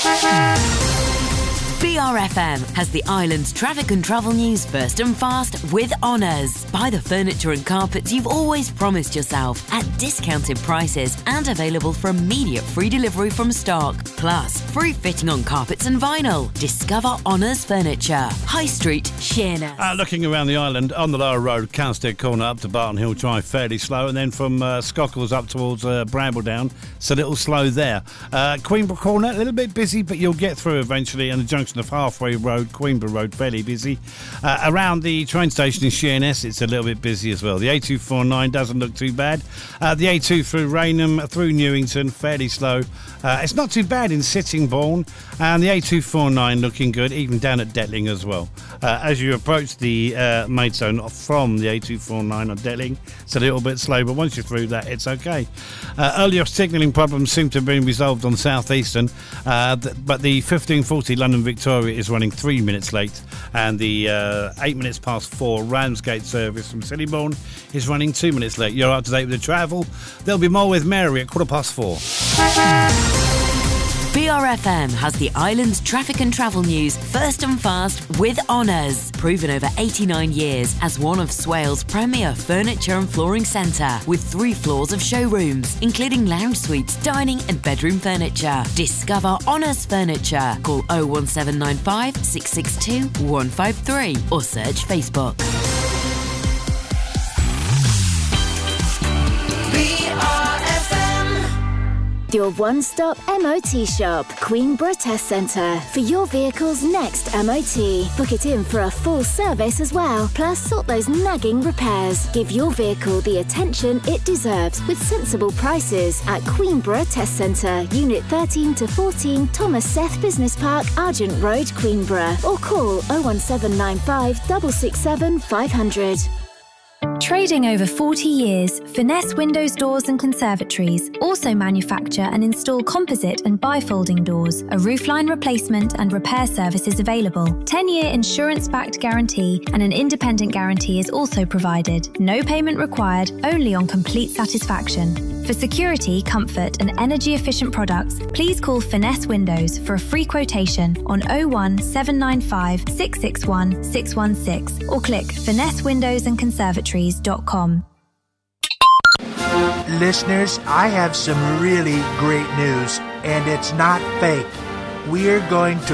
BRFM has the island's traffic and travel news first and fast with Honours. Buy the furniture and carpets you've always promised yourself at discounted prices and available for immediate free delivery from stock. Plus, free fitting on carpets and vinyl. Discover Honours Furniture. High Street, Sheerness. Looking around the island, on the lower road, Cowstead Corner up to Barton Hill Drive, fairly slow, and then from Scockles up towards Brambledowne, it's a little slow there. Queenborough Corner, a little bit busy, but you'll get through eventually, and the junction of Halfway Road, Queenborough Road, fairly busy. Around the train station in Sheerness, it's a little bit busy as well. The A249 doesn't look too bad. The A2 through Rainham, through Newington, fairly slow. It's not too bad in Sittingbourne, and the A249 looking good, even down at Detling as well. As you approach the Maidstone from the A249 on Detling, it's a little bit slow, but once you're through that, it's okay. Earlier signalling problems seem to have been resolved on South Eastern, but the 1540 London Victoria is running 3 minutes late, and the 8 minutes past 4 Ramsgate service from Sittingbourne is running 2 minutes late. You're up to date with the travel. There'll be more with Mary at 4:15. BRFM has the island's traffic and travel news first and fast with Honours. Proven over 89 years as one of Swale's premier furniture and flooring centre, with 3 floors of showrooms, including lounge suites, dining and bedroom furniture. Discover Honours Furniture. Call 01795 662 153 or search Facebook. Your one-stop MOT shop, Queenborough Test Centre, for your vehicle's next MOT. Book it in for a full service as well, plus sort those nagging repairs. Give your vehicle the attention it deserves with sensible prices at Queenborough Test Centre, Unit 13 to 14, Thomas Seth Business Park, Argent Road, Queenborough, or call 01795 667 500. Trading over 40 years, Finesse Windows, Doors and Conservatories also manufacture and install composite and bifolding doors. A roofline replacement and repair service is available. 10-year insurance-backed guarantee and an independent guarantee is also provided. No payment required, only on complete satisfaction. For security, comfort and energy-efficient products, please call Finesse Windows for a free quotation on 01795 661 616 or click finessewindowsandconservatories.com. Listeners, I have some really great news, and it's not fake. We're going to